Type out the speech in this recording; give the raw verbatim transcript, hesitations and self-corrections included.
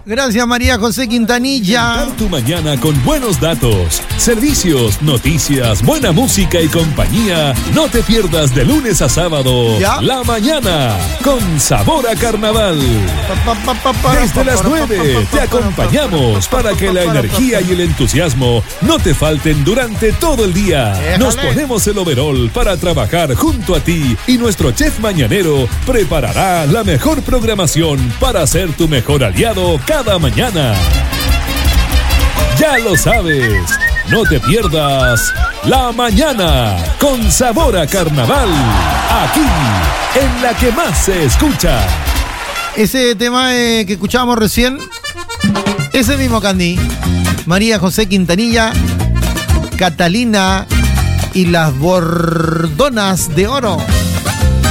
Gracias, María José Quintanilla. Dar tu mañana con buenos datos, servicios, noticias, buena música y compañía. No te pierdas de lunes a sábado. ¿Ya? La mañana con sabor a carnaval. Desde las nueve te acompañamos para que la energía y el entusiasmo no te falten durante todo el día. Nos ponemos el overol para trabajar junto a ti y nuestro chef mañanero preparará la mejor programación para ser tu mejor aliado cada mañana. Ya lo sabes, no te pierdas La Mañana con sabor a carnaval, aquí en la que más se escucha. Ese tema eh, que escuchábamos recién, ese mismo Candy, María José Quintanilla, Catalina y las Bordonas de Oro.